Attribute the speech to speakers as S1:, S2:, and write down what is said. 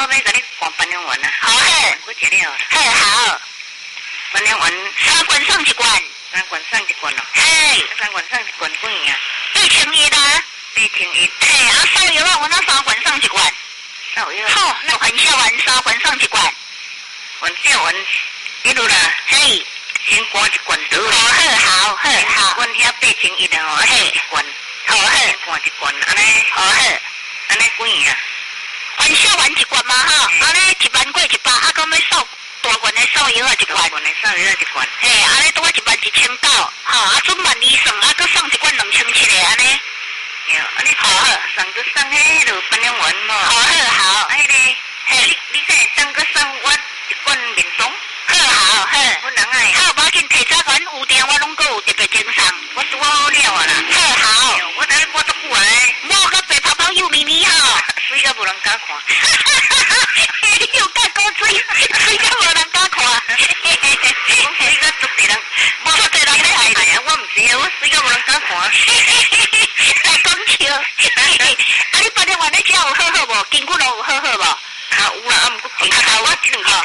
S1: 要甲你看颁奖完啊。
S2: 好嘿，
S1: 我食了。
S2: 嘿好。
S1: 颁奖完
S2: 3罐送1罐。
S1: 3罐送1罐咯。
S2: 嘿。
S1: 3罐送1罐几元啊
S2: ？8100啊。
S1: 8100。
S2: 嘿，啊烧油啊，我那3罐送1罐。
S1: 烧油。
S2: 好，那元宵丸3罐送1罐。
S1: 元宵丸一路啦。
S2: 嘿。
S1: 先灌1罐倒。
S2: 好。
S1: 阮遐8100的吼，1罐。
S2: 好好。
S1: 先灌1罐，安尼。
S2: 好好。
S1: 安尼几元啊？
S2: 元宵丸1罐嘛吼，安尼10000过100，啊，讲要烧大罐的烧油啊1罐。
S1: 大罐的烧油啊1罐。 嘿，
S2: 安尼拄啊11900到，吼，啊准12000算，啊，搁送1罐2700的安尼。
S1: 安尼好，送个送迄落颁奖丸无？
S2: 好。
S1: 啊，迄个，嘿，你再送个送我1罐面霜。
S2: 好。
S1: 阮人爱。
S2: 好，无要紧，提早阮有订，我拢搁有特别赠送。
S1: 我拄好了啊啦。
S2: 好。
S1: 我等摸足久啊咧。
S2: 摸个白泡泡幼咪咪吼。
S1: 水甲无人敢看。
S2: 你有介高水，水甲无人敢看。
S1: 我水甲足地人，
S2: 足地人咧爱。
S1: 哎呀，我毋是啊，我水甲无人敢看。
S2: 来讲笑。啊，你颁奖完咧遮有好无？筋骨路有好无？
S1: 有啦，啊，毋过筋头我